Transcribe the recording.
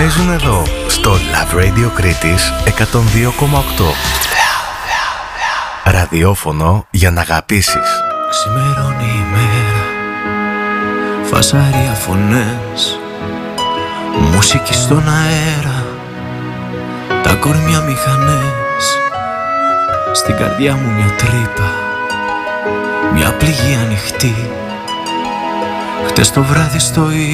παίζουν εδώ στο Love Radio Κρήτης 102,8. Ραδιόφωνο για να αγαπήσεις. Ξημερώνει η μέρα, φασαρία φωνές, μουσική στον αέρα, τα κορμιά μηχανές. Στην καρδιά μου μια τρύπα, μια πληγή ανοιχτή. Χτες το βράδυ στο